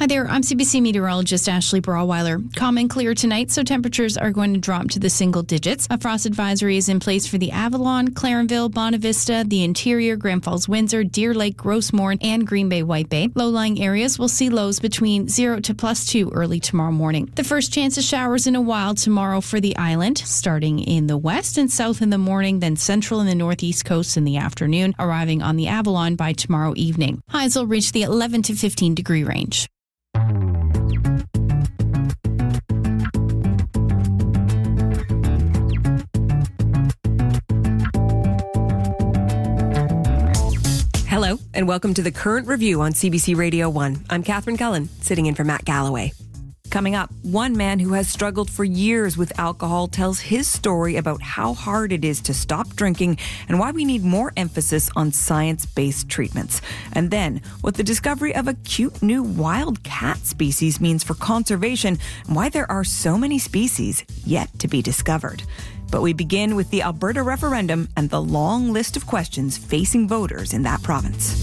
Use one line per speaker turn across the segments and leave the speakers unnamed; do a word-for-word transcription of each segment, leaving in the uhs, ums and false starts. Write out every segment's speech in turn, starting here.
Hi there, I'm C B C meteorologist Ashley Brawweiler. Calm and clear tonight, so temperatures are going to drop to the single digits. A frost advisory is in place for the Avalon, Clarenville, Bonavista, the interior, Grand Falls, Windsor, Deer Lake, Grossmore, and Green Bay, White Bay. Low-lying areas will see lows between zero to plus two early tomorrow morning. The first chance of showers in a while tomorrow for the island, starting in the west and south in the morning, then central and the northeast coast in the afternoon, arriving on the Avalon by tomorrow evening. Highs will reach the eleven to fifteen degree range.
Hello, and welcome to the Current Review on C B C Radio one. I'm Catherine Cullen, sitting in for Matt Galloway. Coming up, one man who has struggled for years with alcohol tells his story about how hard it is to stop drinking and why we need more emphasis on science-based treatments. And then, what the discovery of a cute new wild cat species means for conservation and why there are so many species yet to be discovered. But we begin with the Alberta referendum and the long list of questions facing voters in that province.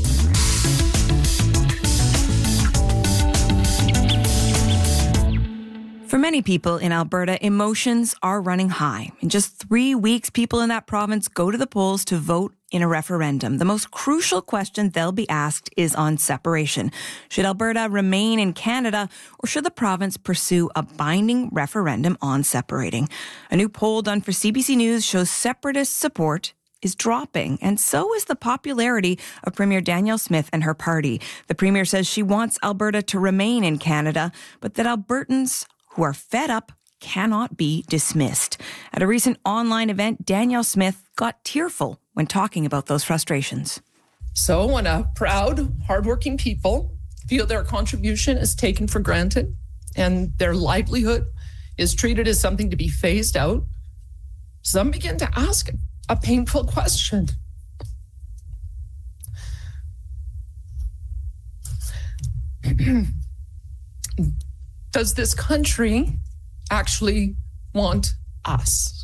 For many people in Alberta, emotions are running high. In just three weeks, people in that province go to the polls to vote in a referendum. The most crucial question they'll be asked is on separation. Should Alberta remain in Canada, or should the province pursue a binding referendum on separating? A new poll done for C B C News shows separatist support is dropping, and so is the popularity of Premier Danielle Smith and her party. The Premier says she wants Alberta to remain in Canada, but that Albertans who are fed up cannot be dismissed. At a recent online event, Danielle Smith got tearful when talking about those frustrations.
So when a proud, hardworking people feel their contribution is taken for granted and their livelihood is treated as something to be phased out, some begin to ask a painful question. Does this country actually want us?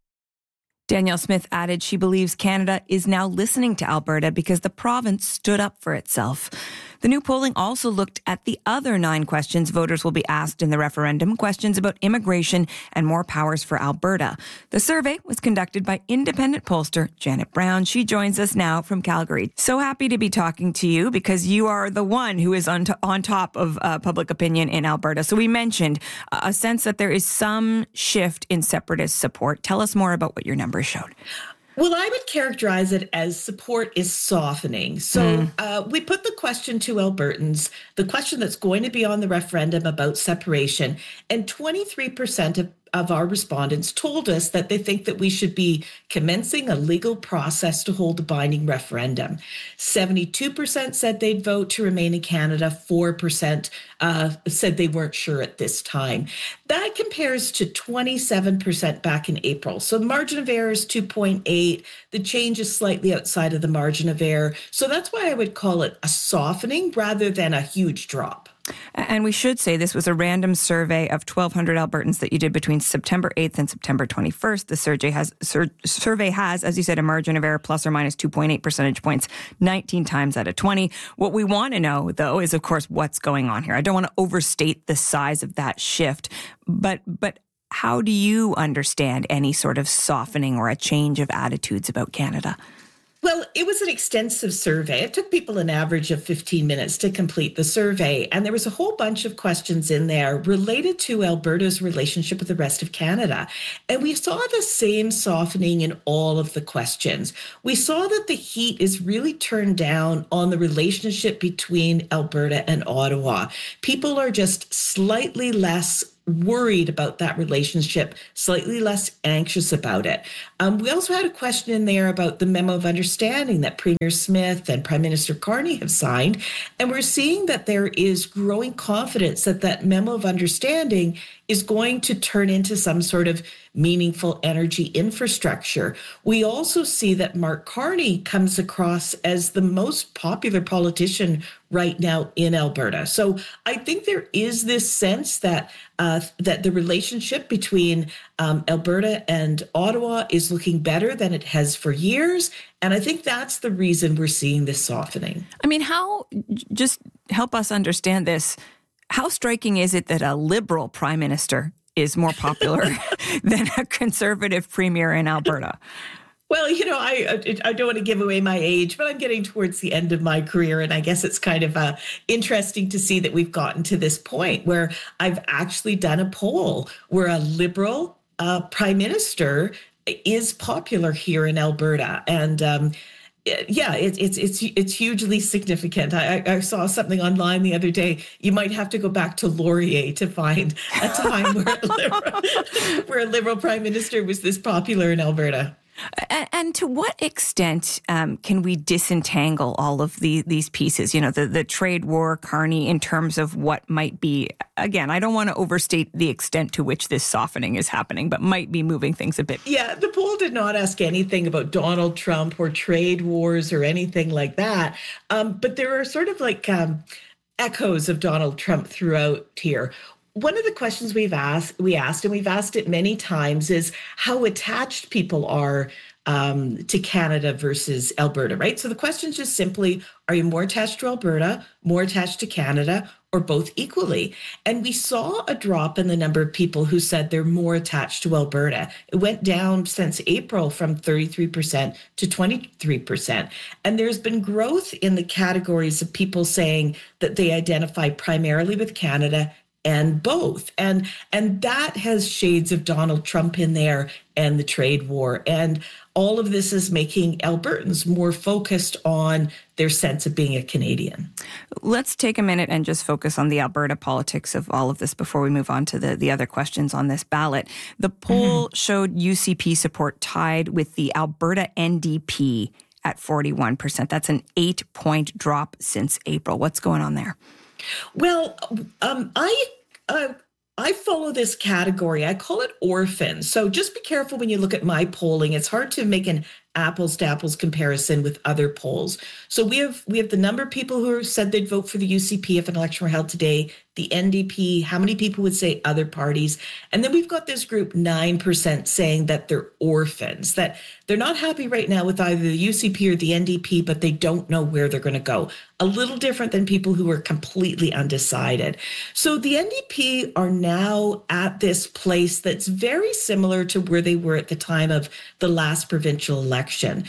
Danielle Smith added she believes Canada is now listening to Alberta because the province stood up for itself. The new polling also looked at the other nine questions voters will be asked in the referendum, questions about immigration and more powers for Alberta. The survey was conducted by independent pollster Janet Brown. She joins us now from Calgary. So happy to be talking to you because you are the one who is on, to- on top of uh, public opinion in Alberta. So we mentioned uh, a sense that there is some shift in separatist support. Tell us more about what your numbers showed.
Well, I would characterize it as support is softening. So mm. uh, we put the question to Albertans, the question that's going to be on the referendum about separation, and twenty-three percent of of our respondents told us that they think that we should be commencing a legal process to hold a binding referendum. seventy-two percent said they'd vote to remain in Canada. four percent uh, said they weren't sure at this time. That compares to twenty-seven percent back in April. So the margin of error is two point eight. The change is slightly outside of the margin of error. So that's why I would call it a softening rather than a huge drop.
And we should say this was a random survey of twelve hundred Albertans that you did between September eighth and September twenty-first. The survey has, sur- survey has, as you said, a margin of error plus or minus two point eight percentage points, nineteen times out of twenty. What we want to know, though, is, of course, what's going on here. I don't want to overstate the size of that shift, but but how do you understand any sort of softening or a change of attitudes about Canada?
Well, it was an extensive survey. It took people an average of fifteen minutes to complete the survey. And there was a whole bunch of questions in there related to Alberta's relationship with the rest of Canada. And we saw the same softening in all of the questions. We saw that the heat is really turned down on the relationship between Alberta and Ottawa. People are just slightly less worried about that relationship, slightly less anxious about it. Um, we also had a question in there about the memo of understanding that Premier Smith and Prime Minister Carney have signed. And we're seeing that there is growing confidence that that memo of understanding is going to turn into some sort of meaningful energy infrastructure. We also see that Mark Carney comes across as the most popular politician right now in Alberta. So I think there is this sense that uh, that the relationship between um, Alberta and Ottawa is looking better than it has for years. And I think that's the reason we're seeing this softening.
I mean, how, just help us understand this. How striking is it that a Liberal Prime Minister is more popular than a Conservative Premier in Alberta?
Well, you know, I I don't want to give away my age, but I'm getting towards the end of my career. And I guess it's kind of uh, interesting to see that we've gotten to this point where I've actually done a poll where a Liberal uh, Prime Minister is popular here in Alberta. And um, yeah, it, it's it's it's hugely significant. I, I saw something online the other day. You might have to go back to Laurier to find a time where a Liberal, where a Liberal Prime Minister was this popular in Alberta.
And, and to what extent um, can we disentangle all of the, these pieces, you know, the, the trade war, Carney, in terms of what might be, again, I don't want to overstate the extent to which this softening is happening, but might be moving things a bit.
Yeah, the poll did not ask anything about Donald Trump or trade wars or anything like that. Um, but there are sort of like um, echoes of Donald Trump throughout here. One of the questions we've asked, we asked, and we've asked it many times, is how attached people are um, to Canada versus Alberta, right? So the question is just simply, are you more attached to Alberta, more attached to Canada, or both equally? And we saw a drop in the number of people who said they're more attached to Alberta. It went down since April from thirty-three percent to twenty-three percent. And there's been growth in the categories of people saying that they identify primarily with Canada and both. And and that has shades of Donald Trump in there and the trade war. And all of this is making Albertans more focused on their sense of being a Canadian.
Let's take a minute and just focus on the Alberta politics of all of this before we move on to the, the other questions on this ballot. The poll mm-hmm. showed U C P support tied with the Alberta N D P at forty-one percent. That's an eight-point drop since April. What's going on there?
Well, um, I uh, I follow this category. I call it orphan. So just be careful when you look at my polling. It's hard to make an apples to apples comparison with other polls. So we have we have the number of people who have said they'd vote for the U C P if an election were held today, the N D P, how many people would say other parties? And then we've got this group, nine percent, saying that they're orphans, that they're not happy right now with either the U C P or the N D P, but they don't know where they're going to go. A little different than people who are completely undecided. So the N D P are now at this place that's very similar to where they were at the time of the last provincial election.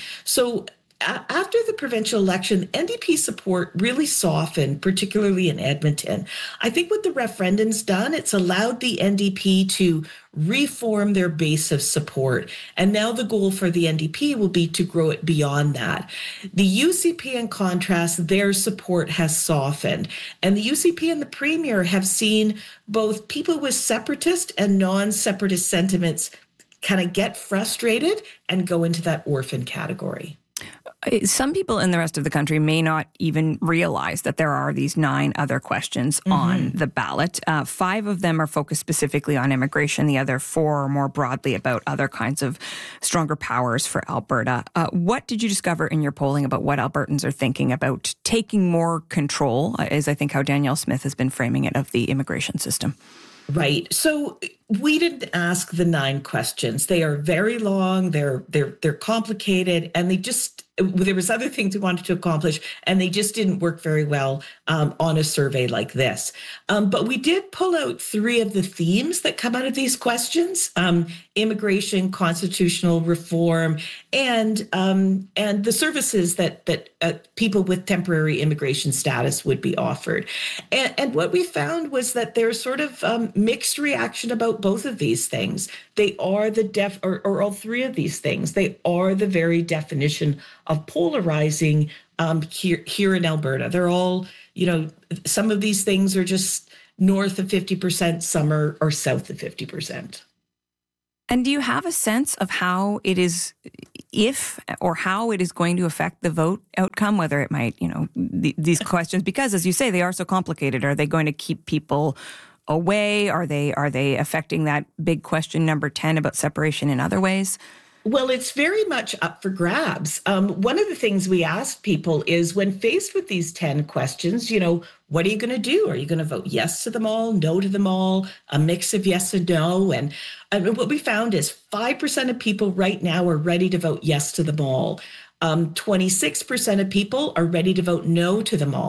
So after the provincial election, N D P support really softened, particularly in Edmonton. I think what the referendum's done, it's allowed the N D P to reform their base of support. And now the goal for the N D P will be to grow it beyond that. The U C P, in contrast, their support has softened. And the U C P and the Premier have seen both people with separatist and non-separatist sentiments kind of get frustrated and go into that orphan category.
Some people in the rest of the country may not even realize that there are these nine other questions mm-hmm. on the ballot. Uh, five of them are focused specifically on immigration. The other four are more broadly about other kinds of stronger powers for Alberta. Uh, what did you discover in your polling about what Albertans are thinking about taking more control, is I think how Danielle Smith has been framing it, of the immigration system?
Right. So we didn't ask the nine questions. They are very long. They're they're they're complicated, and they just there was other things we wanted to accomplish, and they just didn't work very well um, on a survey like this. Um, but we did pull out three of the themes that come out of these questions: um, immigration, constitutional reform, and um, and the services that that uh, people with temporary immigration status would be offered. And, and what we found was that there's sort of um, mixed reaction about both of these things. They are the def, or, or all three of these things. They are the very definition of polarizing um, here here in Alberta. They're all, you know, some of these things are just north of fifty percent, some are, are south of fifty percent.
And do you have a sense of how it is, if or how it is going to affect the vote outcome, whether it might, you know, th- these questions, because as you say, they are so complicated. Are they going to keep people away? Are they are they affecting that big question number ten about separation in other ways?
Well, it's very much up for grabs. Um, one of the things we ask people is, when faced with these ten questions, you know, what are you going to do? Are you going to vote yes to them all, no to them all, a mix of yes and no? And, and what we found is five percent of people right now are ready to vote yes to them all. Um, twenty-six percent of people are ready to vote no to them all.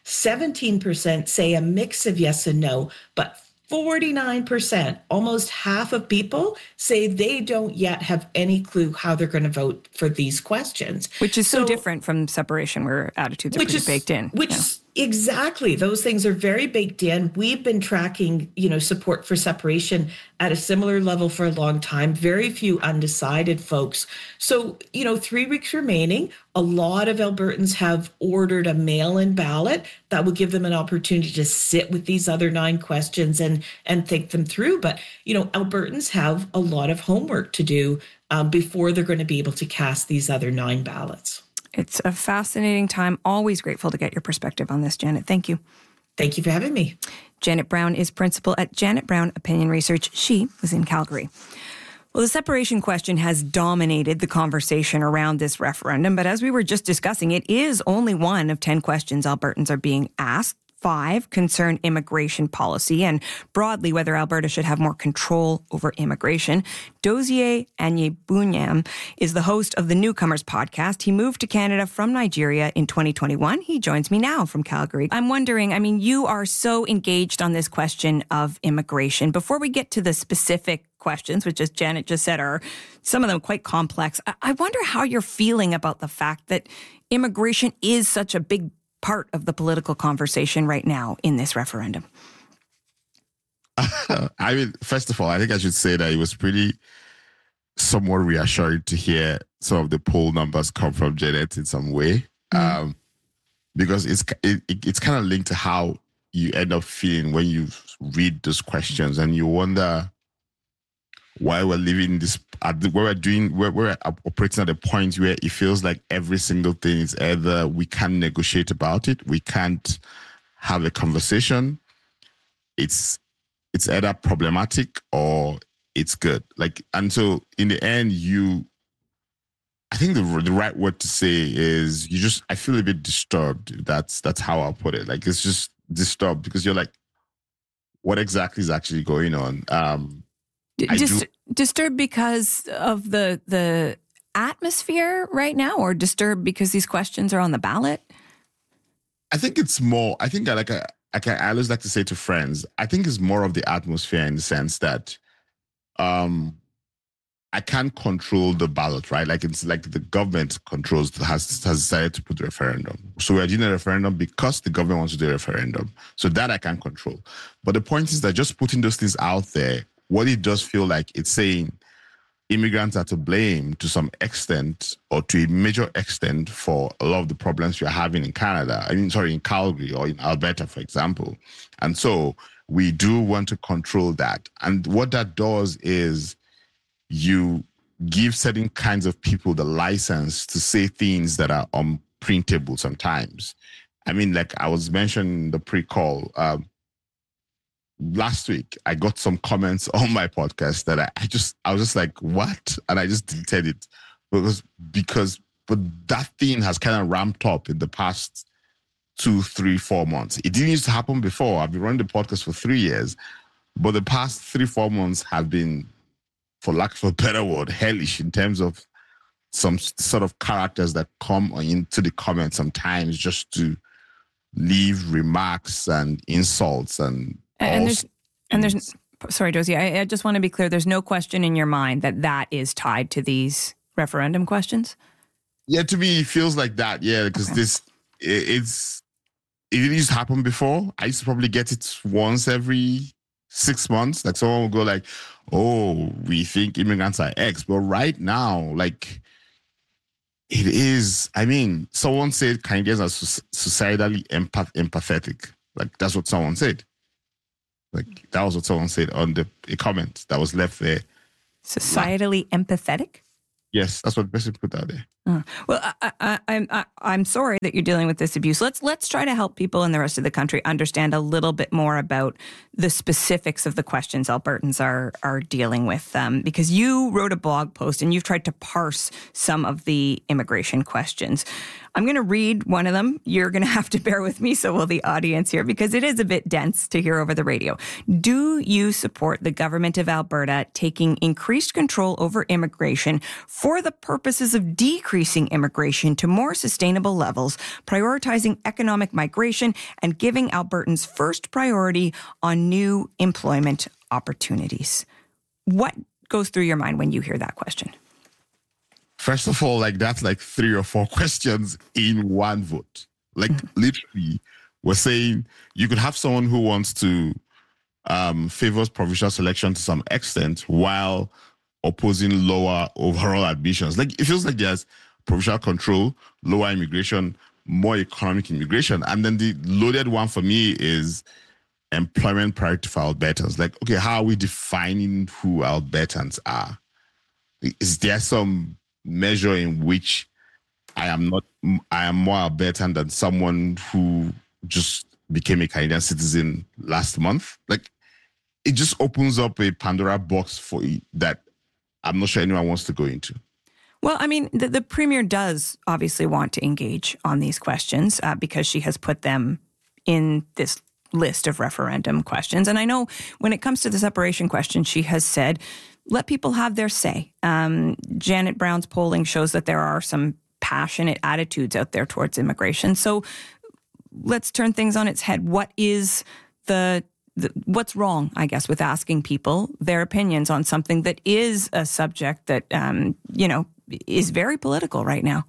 seventeen percent say a mix of yes and no, but forty-nine percent, almost half of people, say they don't yet have any clue how they're going to vote for these questions.
Which is so, so different from separation, where attitudes are pretty
is,
baked in.
Which
yeah.
Exactly. Those things are very baked in. We've been tracking, you know, support for separation at a similar level for a long time. Very few undecided folks. So, you know, three weeks remaining. A lot of Albertans have ordered a mail-in ballot that will give them an opportunity to sit with these other nine questions and and think them through. But, you know, Albertans have a lot of homework to do um, before they're going to be able to cast these other nine ballots.
It's a fascinating time. Always grateful to get your perspective on this, Janet. Thank you.
Thank you for having me.
Janet Brown is principal at Janet Brown Opinion Research. She was in Calgary. Well, the separation question has dominated the conversation around this referendum, but as we were just discussing, it is only one of ten questions Albertans are being asked. Five concern immigration policy and broadly whether Alberta should have more control over immigration. Dozier Anyebunyam is the host of the Newcomers podcast. He moved to Canada from Nigeria in twenty twenty-one. He joins me now from Calgary. I'm wondering, I mean, you are so engaged on this question of immigration. Before we get to the specific questions, which as Janet just said are some of them quite complex, I wonder how you're feeling about the fact that immigration is such a big part of the political conversation right now in this referendum.
I mean, first of all, I think I should say that it was pretty somewhat reassuring to hear some of the poll numbers come from Janet in some way, mm. um, because it's it, it's kind of linked to how you end up feeling when you read those questions, and you wonder why we're living this, at the, where we're doing, where we're operating at a point where it feels like every single thing is either we can't negotiate about it, we can't have a conversation. It's it's either problematic or it's good. Like, and so in the end, you, I think the the right word to say is you just, I feel a bit disturbed. That's that's how I'll put it. Like, it's just disturbed because you're like, what exactly is actually going on? Um,
Just do, disturbed because of the the atmosphere right now, or disturbed because these questions are on the ballot?
I think it's more, I think I like I, I always like to say to friends, I think it's more of the atmosphere in the sense that um, I can't control the ballot, right? Like it's like the government controls, has, has decided to put the referendum. So we're doing a referendum because the government wants to do a referendum. So that I can't control. But the point is that just putting those things out there, what it does feel like, it's saying immigrants are to blame to some extent or to a major extent for a lot of the problems we're having in Canada. I mean, sorry, in Calgary or in Alberta, for example. And so we do want to control that. And what that does is you give certain kinds of people the license to say things that are unprintable sometimes. I mean, like I was mentioning the pre-call, um, last week, I got some comments on my podcast that I, I just, I was just like, what? And I just deleted it because, because, but that thing has kind of ramped up in the past two, three, four months. It didn't used to happen before. I've been running the podcast for three years, but the past three, four months have been, for lack of a better word, hellish in terms of some sort of characters that come into the comments sometimes just to leave remarks and insults and
And there's, and there's, sorry, Dozier, I, I just want to be clear. There's no question in your mind that that is tied to these referendum questions?
Yeah, to me, it feels like that. Yeah, because okay. this, it, it's, it used to happen before. I used to probably get it once every six months. Like someone would go like, oh, we think immigrants are X. But right now, like, it is, I mean, someone said Canadians are societally empath- empathetic. Like, that's what someone said. Like, that was what someone said on the a comment that was left there.
Societally like, empathetic?
Yes, that's what the person put out there.
Uh, well, I, I, I, I, I'm sorry that you're dealing with this abuse. Let's let's try to help people in the rest of the country understand a little bit more about the specifics of the questions Albertans are are dealing with. Um, because you wrote a blog post and you've tried to parse some of the immigration questions. I'm going to read one of them. You're going to have to bear with me, so will the audience here, because it is a bit dense to hear over the radio. Do you support the government of Alberta taking increased control over immigration for the purposes of decreasing immigration to more sustainable levels, prioritizing economic migration, and giving Albertans first priority on new employment opportunities? What goes through your mind when you hear that question?
First of all, like that's like three or four questions in one vote. Like mm-hmm. literally, we're saying you could have someone who wants to um, favors provincial selection to some extent while opposing lower overall admissions. Like it feels like there's provincial control, lower immigration, more economic immigration. And then the loaded one for me is employment priority for Albertans. Like, okay, how are we defining who Albertans are? Is there some measure in which I am not, I am more Albertan than someone who just became a Canadian citizen last month? Like, it just opens up a Pandora box for that I'm not sure anyone wants to go into.
Well, I mean, the, the Premier does obviously want to engage on these questions uh, because she has put them in this list of referendum questions. And I know when it comes to the separation question, she has said, let people have their say. Um, Janet Brown's polling shows that there are some passionate attitudes out there towards immigration. So let's turn things on its head. What is the, the what's wrong, I guess, with asking people their opinions on something that is a subject that, um, you know, is very political right now?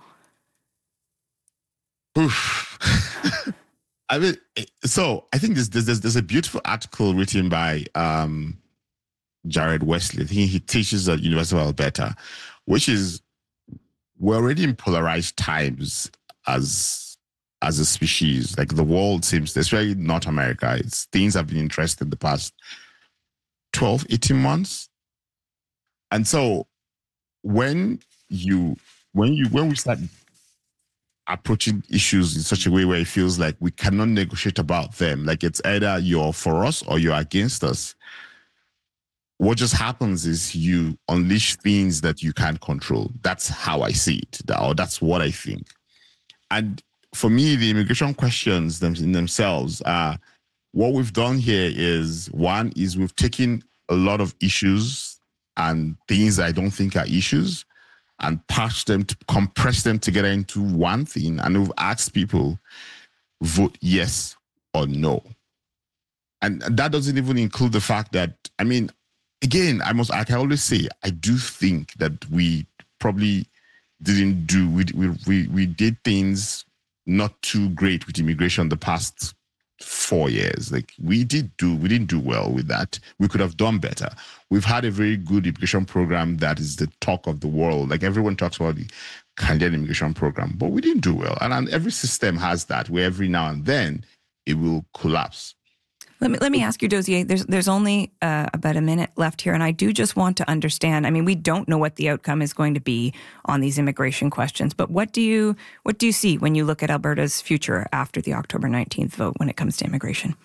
Oof. I mean, so I think there's, there's, there's a beautiful article written by um, Jared Wesley. I think he teaches at University of Alberta, which is we're already in polarized times as as a species. Like the world seems, especially North America, it's things have been interesting the past twelve, eighteen months. And so when you when you when we start approaching issues in such a way where it feels like we cannot negotiate about them, like it's either you're for us or you're against us, what just happens is you unleash things that you can't control. That's how I see it, or that's what I think. And for me, the immigration questions them in themselves are, what we've done here is, one is we've taken a lot of issues and things I don't think are issues and patched them, to compress them together into one thing. And we've asked people, vote yes or no. And that doesn't even include the fact that, I mean, again, I must, I can always say, I do think that we probably didn't do, we, we, we, we did things not too great with immigration the past four years. Like we did do, we didn't do well with that. We could have done better. We've had a very good immigration program that is the talk of the world. Like everyone talks about the Canadian immigration program, but we didn't do well. And, and every system has that, where every now and then it will collapse.
Let me let me ask you, Dozier, there's there's only uh, about a minute left here, and I do just want to understand. I mean, we don't know what the outcome is going to be on these immigration questions, but what do you what do you see when you look at Alberta's future after the October nineteenth vote when it comes to immigration?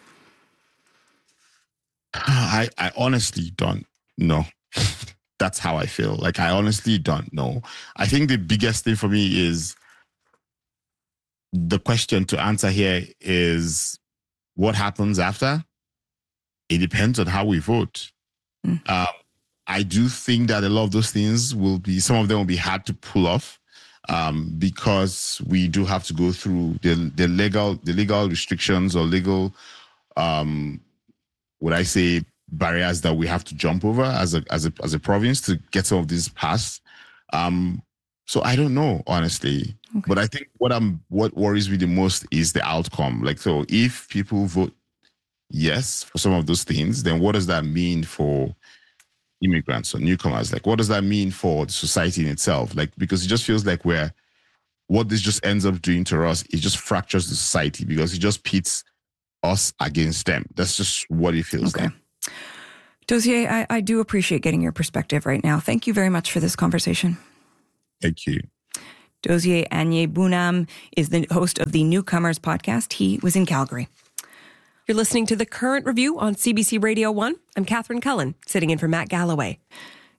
I, I honestly don't know. That's how I feel. Like, I honestly don't know. I think the biggest thing for me is the question to answer here is, what happens after? It depends on how we vote. Mm. Uh, I do think that a lot of those things will be, some of them will be hard to pull off um, because we do have to go through the, the legal the legal restrictions or legal, um, would I say, barriers that we have to jump over as a as a as a province to get some of these passed. Um, so I don't know, honestly. Okay. But I think what I'm what worries me the most is the outcome. Like, so if people vote yes for some of those things, then what does that mean for immigrants or newcomers? Like, what does that mean for the society in itself? Like, because it just feels like we're what this just ends up doing to us, it just fractures the society because it just pits us against them. That's just what it feels
okay.
like.
Dozier, I, I do appreciate getting your perspective right now. Thank you very much for this conversation.
Thank you.
Dozier Anyebunam is the host of the Newcomers podcast. He was in Calgary.
You're listening to The Current Review on C B C Radio one. I'm Catherine Cullen, sitting in for Matt Galloway.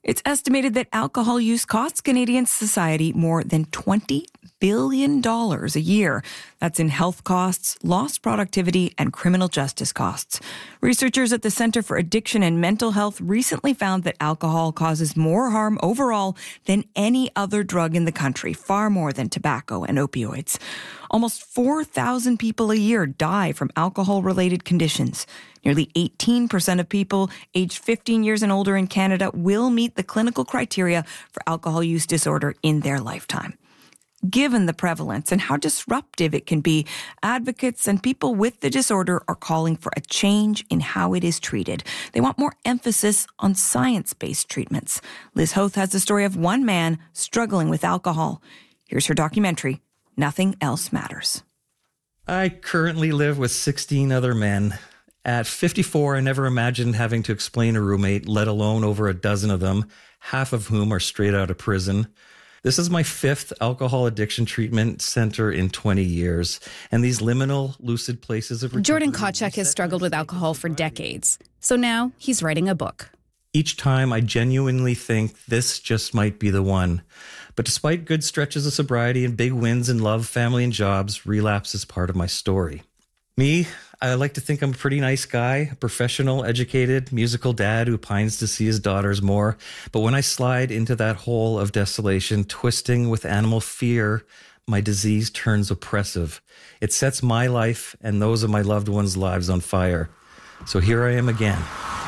It's estimated that alcohol use costs Canadian society more than twenty billion dollars a year. That's in health costs, lost productivity, and criminal justice costs. Researchers at the Centre for Addiction and Mental Health recently found that alcohol causes more harm overall than any other drug in the country, far more than tobacco and opioids. Almost four thousand people a year die from alcohol-related conditions. Nearly eighteen percent of people aged fifteen years and older in Canada will meet the clinical criteria for alcohol use disorder in their lifetime. Given the prevalence and how disruptive it can be, advocates and people with the disorder are calling for a change in how it is treated. They want more emphasis on science-based treatments. Liz Hoth has the story of one man struggling with alcohol. Here's her documentary, Nothing Else Matters.
I currently live with sixteen other men. At fifty-four, I never imagined having to explain a roommate, let alone over a dozen of them, half of whom are straight out of prison. This is my fifth alcohol addiction treatment center in twenty years, and these liminal, lucid places of recovery...
Jordan Kotchak has struggled with alcohol for decades, so now he's writing a book.
Each time I genuinely think this just might be the one. But despite good stretches of sobriety and big wins in love, family, and jobs, relapse is part of my story. Me, I like to think I'm a pretty nice guy, a professional, educated, musical dad who pines to see his daughters more. But when I slide into that hole of desolation, twisting with animal fear, my disease turns oppressive. It sets my life and those of my loved ones' lives on fire. So here I am again.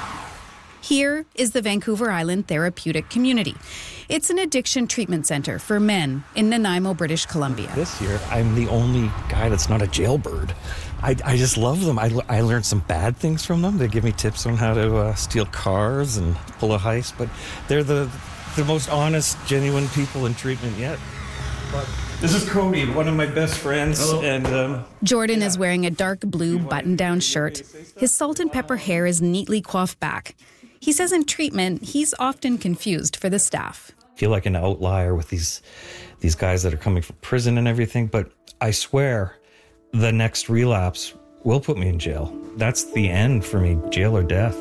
Here is the Vancouver Island Therapeutic Community. It's an addiction treatment center for men in Nanaimo, British Columbia.
This year, I'm the only guy that's not a jailbird. I, I just love them. I, I learned some bad things from them. They give me tips on how to uh, steal cars and pull a heist, but they're the the most honest, genuine people in treatment yet. But this is Cody, one of my best friends. Hello. And um,
Jordan yeah. is wearing a dark blue button-down shirt. His salt and pepper hair is neatly coiffed back. He says in treatment, he's often confused for the staff.
I feel like an outlier with these these guys that are coming from prison and everything, but I swear the next relapse will put me in jail. That's the end for me, jail or death.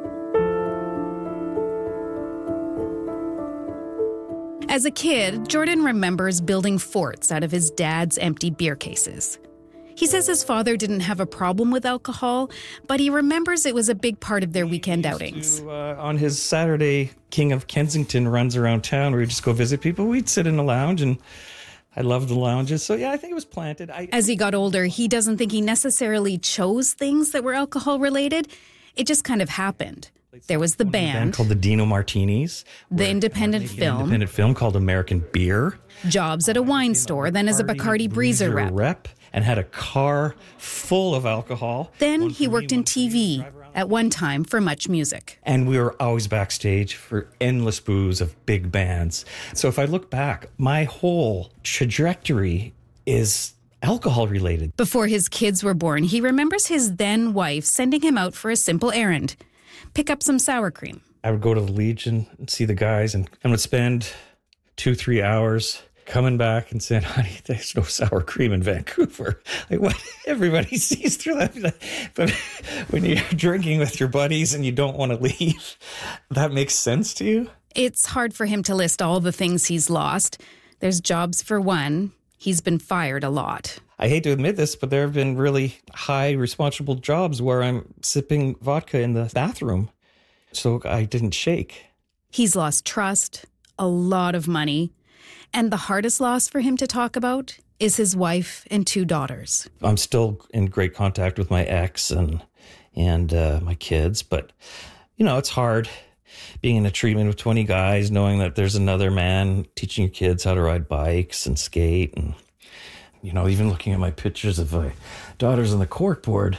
As a kid, Jordan remembers building forts out of his dad's empty beer cases. He says his father didn't have a problem with alcohol, but he remembers it was a big part of their weekend outings.
To, uh, on his Saturday King of Kensington runs around town where we just go visit people, we'd sit in a lounge, and I loved the lounges. So yeah, I think it was planted. I,
As he got older, he doesn't think he necessarily chose things that were alcohol related. It just kind of happened. There was the band,
band called the Dino Martinis.
The independent film.
An independent film called American Beer.
Jobs at a wine store, then as a Bacardi Breezer rep.
rep. And had a car full of alcohol.
Then he worked in T V, at one time for Much Music.
And we were always backstage for endless booze of big bands. So if I look back, my whole trajectory is alcohol related.
Before his kids were born, he remembers his then wife sending him out for a simple errand. Pick up some sour cream.
I would go to the Legion and see the guys and, and would spend two, three hours coming back and saying, honey, there's no sour cream in Vancouver. Like what everybody sees through that. But when you're drinking with your buddies and you don't want to leave, that makes sense to you?
It's hard for him to list all the things he's lost. There's jobs for one. He's been fired a lot.
I hate to admit this, but there have been really high responsible jobs where I'm sipping vodka in the bathroom. So I didn't shake.
He's lost trust, a lot of money. And the hardest loss for him to talk about is his wife and two daughters.
I'm still in great contact with my ex and and uh, my kids, but, you know, it's hard being in a treatment with twenty guys, knowing that there's another man teaching your kids how to ride bikes and skate. And, you know, even looking at my pictures of my daughters on the corkboard,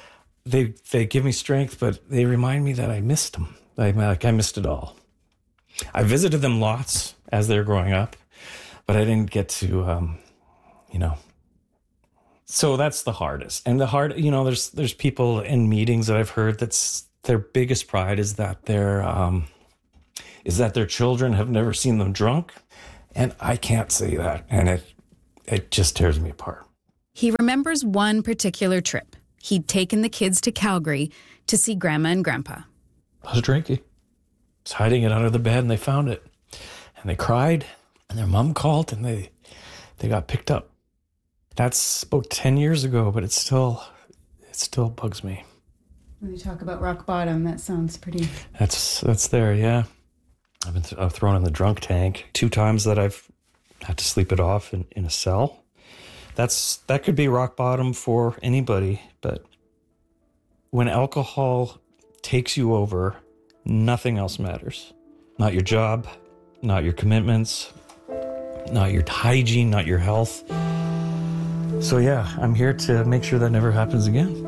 they they give me strength, but they remind me that I missed them. I, like, I missed it all. I visited them lots as they were growing up. But I didn't get to, um, you know, so that's the hardest. And the hard, you know, there's there's people in meetings that I've heard that's their biggest pride is that their um, is that their children have never seen them drunk, and I can't say that, and it it just tears me apart.
He remembers one particular trip. He'd taken the kids to Calgary to see Grandma and Grandpa.
I was drinking. was hiding it under the bed, and they found it. And they cried, and their mom called, and they they got picked up. That's about ten years ago, but it still it still bugs me.
When you talk about rock bottom, that sounds pretty...
That's that's there, yeah. I've been th- I've thrown in the drunk tank two times that I've had to sleep it off in, in a cell. That's that could be rock bottom for anybody, but when alcohol takes you over, nothing else matters. Not your job, not your commitments, not your hygiene, not your health. So yeah, I'm here to make sure that never happens again.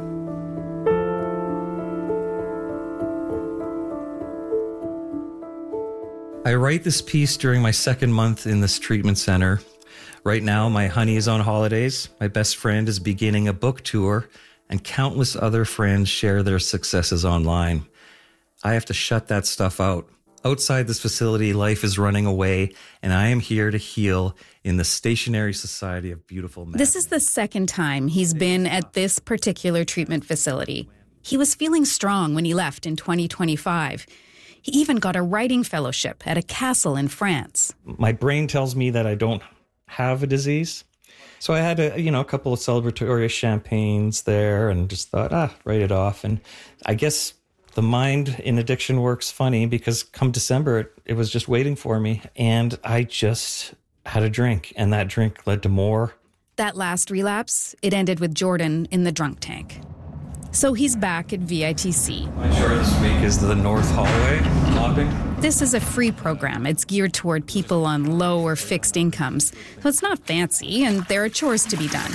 I write this piece during my second month in this treatment center. Right now, my honey is on holidays, my best friend is beginning a book tour, and countless other friends share their successes online. I have to shut that stuff out. Outside this facility, life is running away, and I am here to heal in the Stationary Society of Beautiful Men.
This is the second time he's been at this particular treatment facility. He was feeling strong when he left in twenty twenty-five. He even got a writing fellowship at a castle in France.
My brain tells me that I don't have a disease. So I had a, you know, a couple of celebratory champagnes there and just thought, ah, write it off. And I guess the mind in addiction works funny because come December, it, it was just waiting for me. And I just had a drink, and that drink led to more.
That last relapse, it ended with Jordan in the drunk tank. So he's back at V I T C.
My chart this week is the North Hallway mopping.
This is a free program. It's geared toward people on low or fixed incomes. So it's not fancy, and there are chores to be done.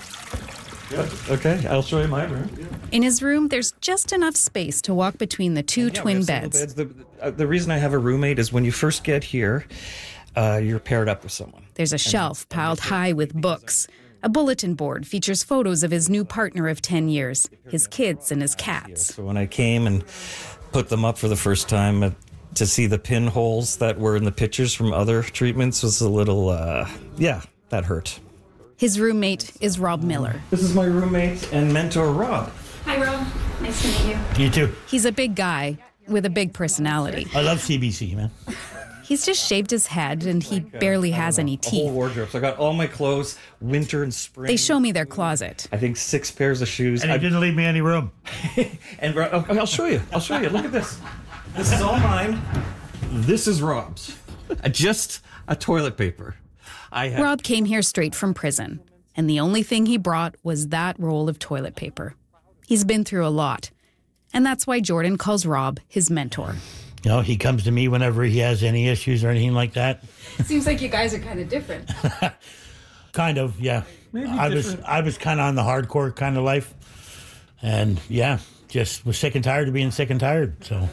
Yeah, okay, I'll show you my room.
In his room, there's just enough space to walk between the two yeah, twin beds.
beds. The, uh, the reason I have a roommate is when you first get here, uh, you're paired up with someone.
There's a shelf piled high with books. A bulletin board features photos of his new partner of ten years, his kids and his cats.
So when I came and put them up for the first time, uh, to see the pinholes that were in the pictures from other treatments was a little, uh, yeah, that hurt.
His roommate is Rob Miller.
This is my roommate and mentor, Rob.
Hi, Rob. Nice to meet you.
You too.
He's a big guy with a big personality.
I love C B C, man.
He's just shaved his head, and he barely has any teeth.
A whole wardrobe. So I got all my clothes, winter and spring.
They show me their closet.
I think six pairs of shoes.
And he I... didn't leave me any room.
And oh, I'll show you. I'll show you. Look at this. This is all mine. This is Rob's. Just a toilet paper. I have...
Rob came here straight from prison, and the only thing he brought was that roll of toilet paper. He's been through a lot, and that's why Jordan calls Rob his mentor.
You know, he comes to me whenever he has any issues or anything like that.
Seems like you guys are kind of different.
Kind of, yeah.
Maybe
I
different.
was I was kind of on the hardcore kind of life. And yeah, just was sick and tired of being sick and tired. So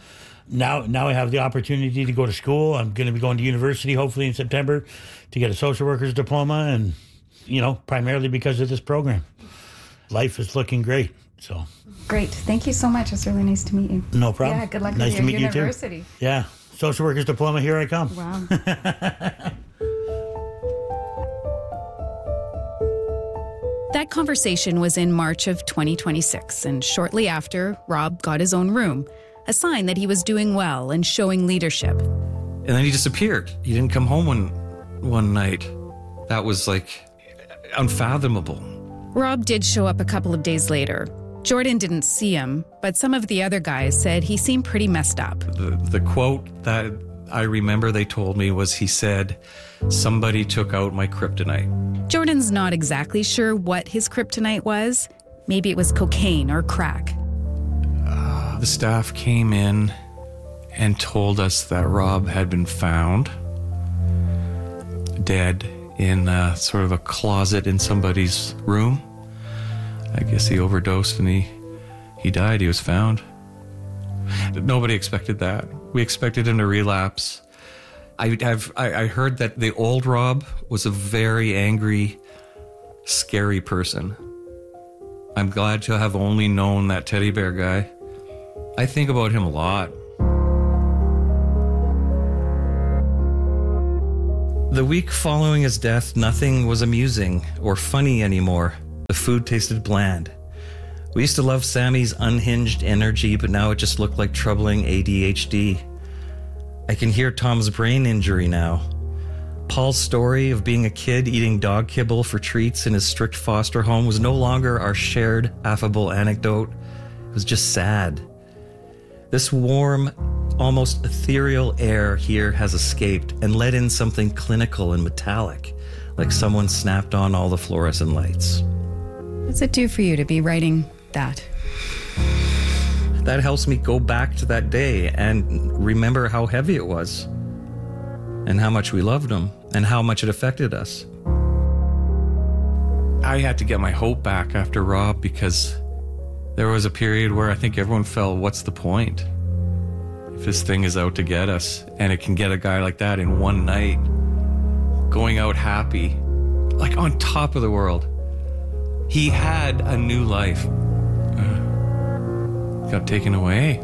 now now I have the opportunity to go to school. I'm going to be going to university hopefully in September to get a social worker's diploma, and, you know, primarily because of this program. Life is looking great, so...
Great. Thank you so much. It's really nice to meet you.
No problem.
Yeah, good luck
nice
with
to
your
meet
university.
You too. Yeah. Social worker's diploma, here I come.
Wow.
That conversation was in March of twenty twenty-six, and shortly after, Rob got his own room, a sign that he was doing well and showing leadership.
And then he disappeared. He didn't come home one, one night. That was, like, unfathomable.
Rob did show up a couple of days later. Jordan didn't see him, but some of the other guys said he seemed pretty messed up.
The, the quote that I remember they told me was, he said, "Somebody took out my kryptonite."
Jordan's not exactly sure what his kryptonite was. Maybe it was cocaine or crack.
Uh, the staff came in and told us that Rob had been found dead in uh, sort of a closet in somebody's room. I guess he overdosed and he, he died. He was found. Nobody expected that. We expected him to relapse. I have I, I heard that the old Rob was a very angry, scary person. I'm glad to have only known that teddy bear guy. I think about him a lot. The week following his death, nothing was amusing or funny anymore. The food tasted bland. We used to love Sammy's unhinged energy, but now it just looked like troubling A D H D. I can hear Tom's brain injury now. Paul's story of being a kid eating dog kibble for treats in his strict foster home was no longer our shared, affable anecdote. It was just sad. This warm, almost ethereal air here has escaped and let in something clinical and metallic, like someone snapped on all the fluorescent lights.
What's it do for you to be writing that?
That helps me go back to that day and remember how heavy it was, and how much we loved him, and how much it affected us. I had to get my hope back after Rob, because there was a period where I think everyone felt, what's the point? If this thing is out to get us, and it can get a guy like that in one night, going out happy, like on top of the world. He had a new life. Uh, got taken away.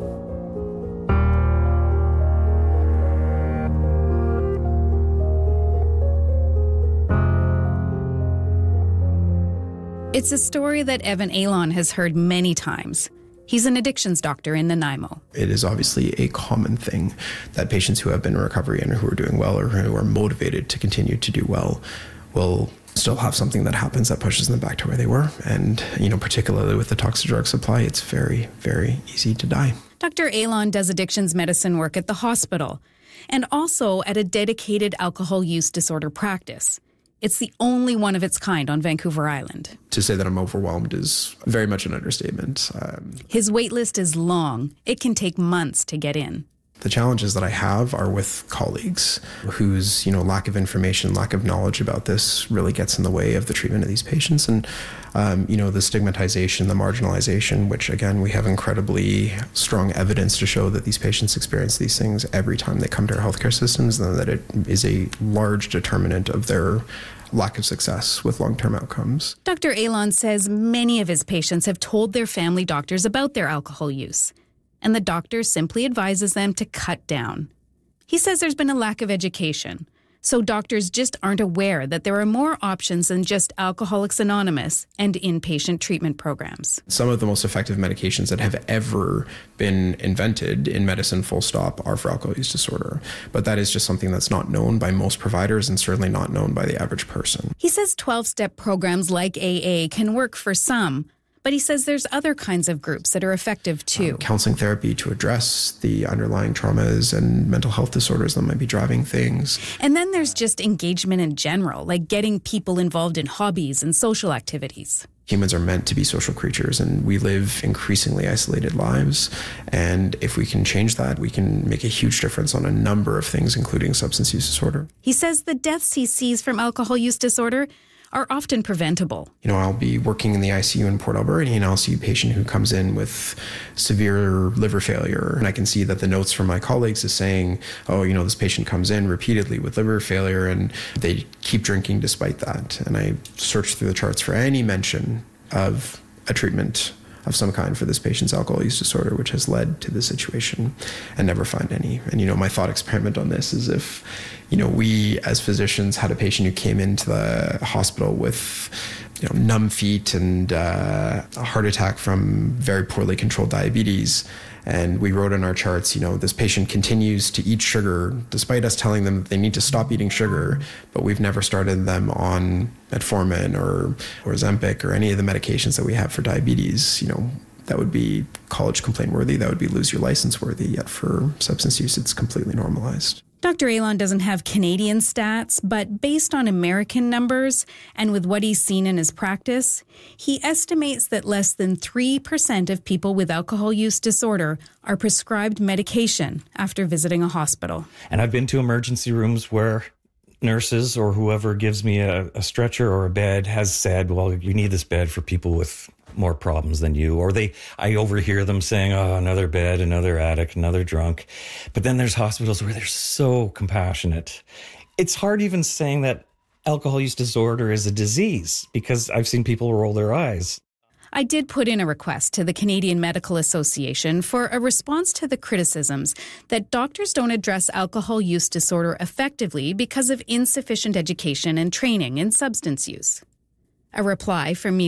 It's a story that Evan Alon has heard many times. He's an addictions doctor in Nanaimo.
It is obviously a common thing that patients who have been in recovery and who are doing well or who are motivated to continue to do well will still have something that happens that pushes them back to where they were. And, you know, particularly with the toxic drug supply, it's very, very easy to die.
Doctor Alon does addictions medicine work at the hospital and also at a dedicated alcohol use disorder practice. It's the only one of its kind on Vancouver Island.
To say that I'm overwhelmed is very much an understatement. Um,
His wait list is long. It can take months to get in.
The challenges that I have are with colleagues whose, you know, lack of information, lack of knowledge about this really gets in the way of the treatment of these patients. And, um, you know, the stigmatization, the marginalization, which, again, we have incredibly strong evidence to show that these patients experience these things every time they come to our healthcare systems, and that it is a large determinant of their lack of success with long-term outcomes.
Doctor Alon says many of his patients have told their family doctors about their alcohol use, and the doctor simply advises them to cut down. He says there's been a lack of education, so doctors just aren't aware that there are more options than just Alcoholics Anonymous and inpatient treatment programs.
Some of the most effective medications that have ever been invented in medicine, full stop, are for alcohol use disorder. But that is just something that's not known by most providers and certainly not known by the average person.
He says twelve-step programs like A A can work for some, but he says there's other kinds of groups that are effective too.
Um, counseling therapy to address the underlying traumas and mental health disorders that might be driving things.
And then there's just engagement in general, like getting people involved in hobbies and social activities.
Humans are meant to be social creatures, and we live increasingly isolated lives. And if we can change that, we can make a huge difference on a number of things, including substance use disorder.
He says the deaths he sees from alcohol use disorder are often preventable.
You know, I'll be working in the I C U in Port Alberta, and I'll see a patient who comes in with severe liver failure. And I can see that the notes from my colleagues is saying, oh, you know, this patient comes in repeatedly with liver failure, and they keep drinking despite that. And I search through the charts for any mention of a treatment of some kind for this patient's alcohol use disorder, which has led to this situation, and never find any. And, you know, my thought experiment on this is if, you know, we as physicians had a patient who came into the hospital with, you know, numb feet and uh, a heart attack from very poorly controlled diabetes, and we wrote in our charts, you know, this patient continues to eat sugar despite us telling them that they need to stop eating sugar, but we've never started them on metformin or, or Ozempic or any of the medications that we have for diabetes. You know, that would be college complaint worthy. That would be lose your license worthy. Yet for substance use, it's completely normalized.
Doctor Alon doesn't have Canadian stats, but based on American numbers and with what he's seen in his practice, he estimates that less than three percent of people with alcohol use disorder are prescribed medication after visiting a hospital.
And I've been to emergency rooms where nurses or whoever gives me a, a stretcher or a bed has said, well, you need this bed for people with more problems than you. Or they, I overhear them saying, oh, another bed, another addict, another drunk. But then there's hospitals where they're so compassionate. It's hard even saying that alcohol use disorder is a disease, because I've seen people roll their eyes.
I did put in a request to the Canadian Medical Association for a response to the criticisms that doctors don't address alcohol use disorder effectively because of insufficient education and training in substance use. A reply from